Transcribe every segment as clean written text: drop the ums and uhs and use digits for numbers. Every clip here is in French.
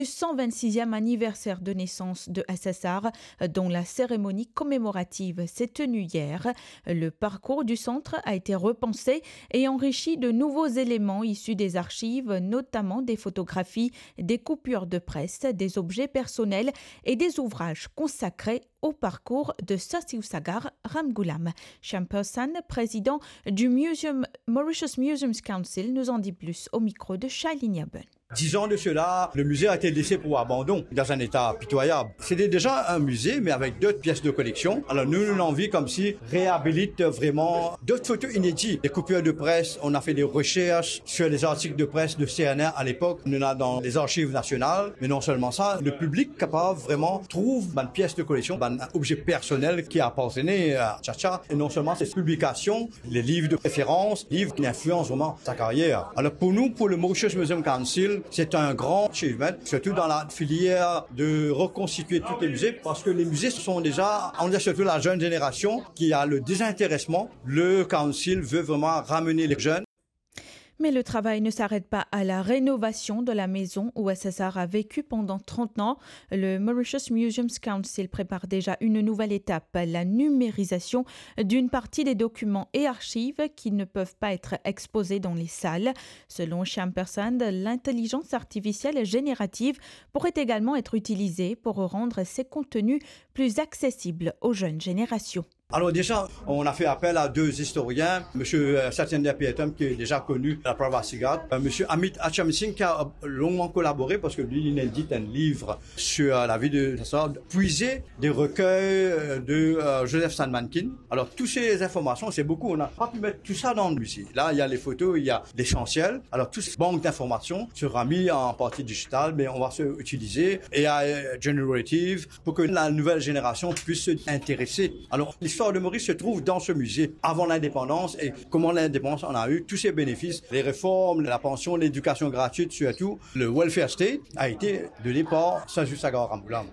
126e anniversaire de naissance de SSR, dont la cérémonie commémorative s'est tenue hier. Le parcours du centre a été repensé et enrichi de nouveaux éléments issus des archives, notamment des photographies, des coupures de presse, des objets personnels et des ouvrages consacrés au parcours de Sassiou-Sagar Ramgoolam. Champersan, président du Mauritius Museums Council, nous en dit plus au micro de Shailene Yaben. 10 ans de cela, le musée a été laissé pour abandon, dans un état pitoyable. C'était déjà un musée, mais avec d'autres pièces de collection. Alors nous, on a envie comme si réhabilite vraiment d'autres photos inédites. Des coupures de presse, on a fait des recherches sur les articles de presse de CNR à l'époque. On en a dans les archives nationales. Mais non seulement ça, le public capable vraiment trouve une pièce de collection, un objet personnel qui a appartenu à Chacha. Et non seulement ces publications, les livres de référence, livres qui influencent vraiment sa carrière. Alors pour nous, pour le Mauritius Museum Council, c'est un grand achievement, surtout dans la filière de reconstituer tous les musées, parce que les musées sont déjà, on a surtout la jeune génération qui a le désintéressement. Le Council veut vraiment ramener les jeunes. Mais le travail ne s'arrête pas à la rénovation de la maison où SSR a vécu pendant 30 ans. Le Mauritius Museums Council prépare déjà une nouvelle étape, la numérisation d'une partie des documents et archives qui ne peuvent pas être exposés dans les salles. Selon Champersan, l'intelligence artificielle générative pourrait également être utilisée pour rendre ces contenus plus accessibles aux jeunes générations. Alors déjà, on a fait appel à deux historiens, M. Satyendra Pietam, qui est déjà connu à la Privacy Guard, M. Amit Achamsingh, qui a longuement collaboré parce que lui, il édite un livre sur la vie de SSR, puiser des recueils de Joseph Sandmankin. Alors toutes ces informations, c'est beaucoup, on n'a pas pu mettre tout ça dans le musée. Là, il y a les photos, il y a l'essentiel. Alors toute cette banque d'informations sera mise en partie digitale, mais on va se utiliser AI Generative pour que la nouvelle génération puisse se intéresser. Alors l'histoire de Maurice se trouve dans ce musée avant l'indépendance et comment l'indépendance en a eu tous ses bénéfices, les réformes, la pension, l'éducation gratuite, surtout le welfare state a été donné par Sassiou-Sagar Ramgoolam.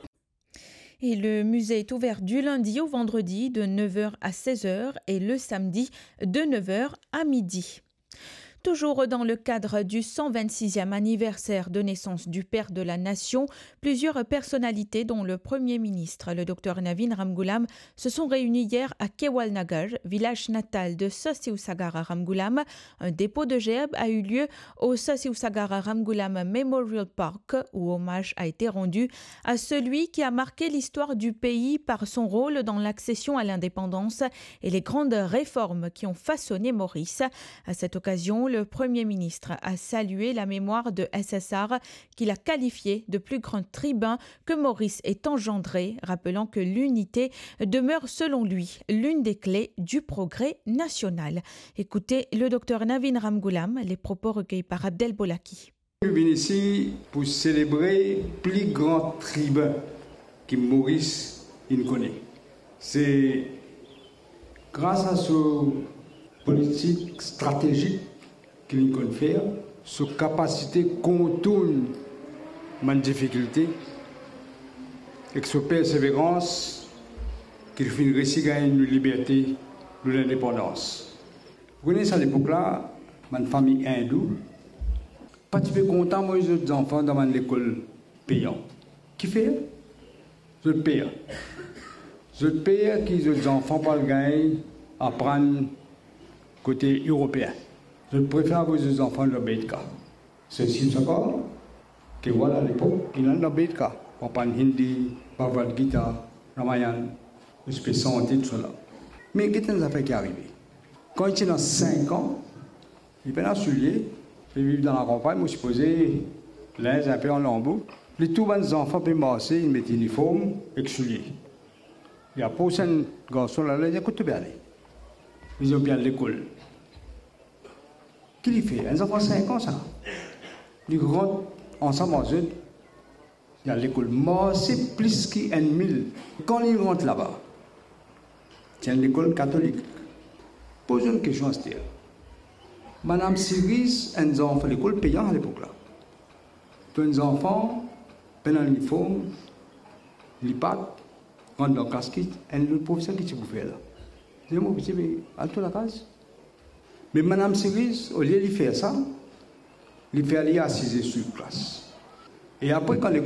Et le musée est ouvert du lundi au vendredi de 9h à 16h et le samedi de 9h à midi. Toujours dans le cadre du 126e anniversaire de naissance du père de la nation, plusieurs personnalités, dont le Premier ministre, le Dr Navin Ramgoolam, se sont réunies hier à Kewalnagar, village natal de Sassiou-Sagar Ramgoolam. Un dépôt de gerbes a eu lieu au Sassiou-Sagar Ramgoolam Memorial Park, où hommage a été rendu à celui qui a marqué l'histoire du pays par son rôle dans l'accession à l'indépendance et les grandes réformes qui ont façonné Maurice. À cette occasion, le Premier ministre a salué la mémoire de SSR qu'il a qualifié de plus grand tribun que Maurice ait engendré, rappelant que l'unité demeure selon lui l'une des clés du progrès national. Écoutez le docteur Navin Ramgoolam, les propos recueillis par Abdel Bolaki. Je viens ici pour célébrer le plus grand tribun que Maurice connaît. C'est grâce à ce politique stratégique qu'il peut faire, sa capacité contourne ma difficulté, et sa persévérance qu'il fait réussir à gagner une liberté de l'indépendance. Vous connaissez à l'époque-là, ma famille hindoue, pas tu peux content moi les autres enfants dans l'école payante. Qui fait? Je le paye. Je le paye qui les autres enfants pas le gagner apprendre côté européen. Je préfère vos enfants de l'Obédka. C'est si ça que voilà à l'époque, il y a l'Obédka. On parle hindi, Bhagavad Gita, Ramayana, je peux sentir tout cela. Mais qu'est-ce que ça fait qui est arrivé? Quand il est dans 5 ans, il est dans soulier, il vit dans la campagne, je suppose, l'un un peu en lambeau. Les tout bons enfants peuvent marcher, ils mettent uniforme et soulier. Il y a pour certains garçons là, ils écoutent bien. Ils ont bien l'école. Qu'il fait? Un enfant 5 ans, ça. Ils rentrent ensemble en zone. Il y a l'école. Moi, c'est plus qu'un 1000. Quand ils rentrent là-bas, c'est une école catholique. Pose une question à ce dire. Madame Siris, un enfant, l'école payante à l'époque là. Tous les enfants, pendant l'uniforme, les pattes, rentrent dans le casquette, et le professeur qui vous fait là. Je dis, mon petit, mais à toute la case. Mais Mme Siris, au lieu de faire ça, il fait aller assiser sur place. Et après, quand